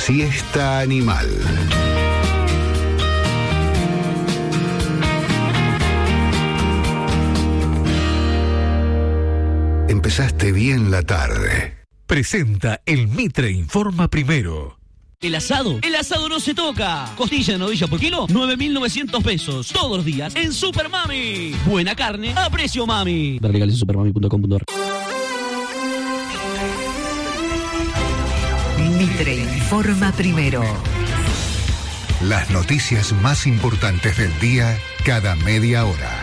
Siesta animal. Empezaste bien la tarde. Presenta el Mitre Informa Primero. El asado no se toca. Costilla de novilla por kilo, 9.900 pesos. Todos los días en Super Mami. Buena carne a precio mami. Ver legales en supermami.com.ar. Mitre Informa Primero. Las noticias más importantes del día cada media hora.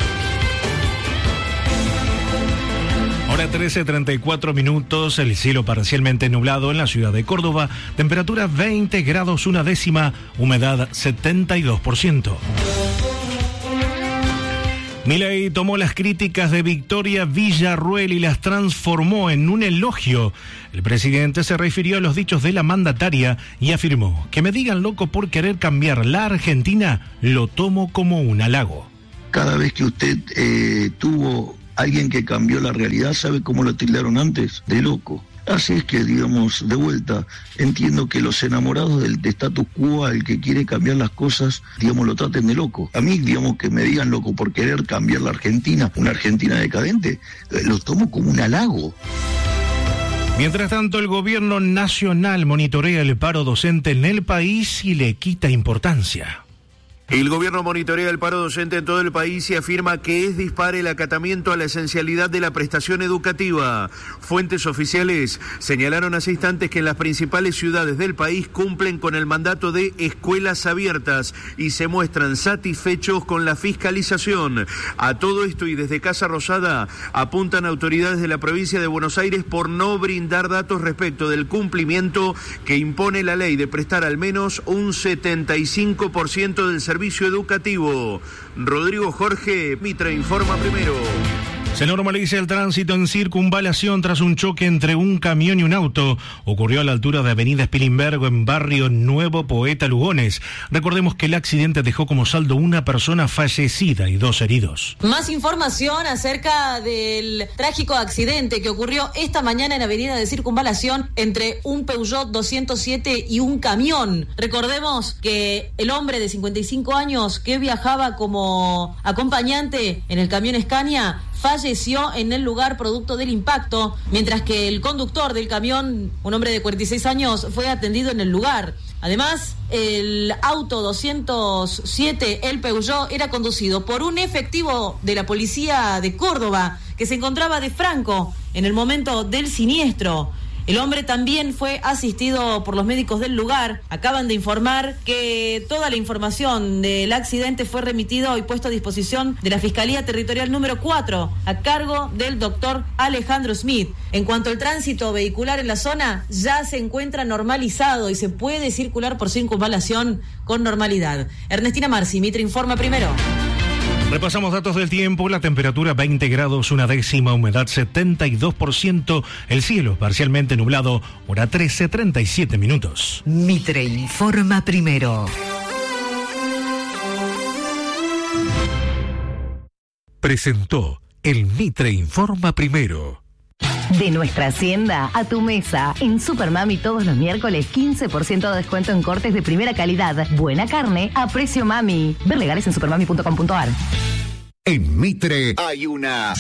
Hora 13:34 minutos, el cielo parcialmente nublado en la ciudad de Córdoba, temperatura 20 grados una décima, humedad 72%. Milei tomó las críticas de Victoria Villarruel y las transformó en un elogio. El presidente se refirió a los dichos de la mandataria y afirmó: que me digan loco por querer cambiar la Argentina, lo tomo como un halago. Cada vez que usted tuvo alguien que cambió la realidad, ¿sabe cómo lo tildaron antes? De loco. Así es que, digamos, de vuelta, entiendo que los enamorados del status quo, el que quiere cambiar las cosas, digamos, lo traten de loco. A mí, digamos, que me digan loco por querer cambiar la Argentina, una Argentina decadente, lo tomo como un halago. Mientras tanto, el gobierno nacional monitorea el paro docente en el país y le quita importancia. El gobierno monitorea el paro docente en todo el país y afirma que es dispar el acatamiento a la esencialidad de la prestación educativa. Fuentes oficiales señalaron hace instantes que en las principales ciudades del país cumplen con el mandato de escuelas abiertas y se muestran satisfechos con la fiscalización. A todo esto y desde Casa Rosada apuntan autoridades de la provincia de Buenos Aires por no brindar datos respecto del cumplimiento que impone la ley de prestar al menos un 75% del servicio educativo. Rodrigo Jorge, Mitre Informa Primero. Se normaliza el tránsito en circunvalación tras un choque entre un camión y un auto. Ocurrió a la altura de Avenida Spilimbergo en Barrio Nuevo Poeta Lugones. Recordemos que el accidente dejó como saldo una persona fallecida y 2 heridos. Más información acerca del trágico accidente que ocurrió esta mañana en Avenida de Circunvalación entre un Peugeot 207 y un camión. Recordemos que el hombre de 55 años que viajaba como acompañante en el camión Scania falleció en el lugar producto del impacto, mientras que el conductor del camión, un hombre de 46 años, fue atendido en el lugar. Además, el auto 207, el Peugeot, era conducido por un efectivo de la policía de Córdoba que se encontraba de Franco en el momento del siniestro. El hombre también fue asistido por los médicos del lugar. Acaban de informar que toda la información del accidente fue remitido y puesto a disposición de la Fiscalía Territorial número 4, a cargo del doctor Alejandro Smith. En cuanto al tránsito vehicular en la zona, ya se encuentra normalizado y se puede circular por circunvalación con normalidad. Ernestina Marci, Mitre Informa Primero. Repasamos datos del tiempo, la temperatura 20 grados una décima, humedad 72%, el cielo parcialmente nublado, hora 13:37 minutos. Mitre Informa Primero. Presentó el Mitre Informa Primero. De nuestra hacienda a tu mesa. En Super Mami todos los miércoles 15% de descuento en cortes de primera calidad. Buena carne a precio mami. Ver legales en supermami.com.ar. En Mitre hay una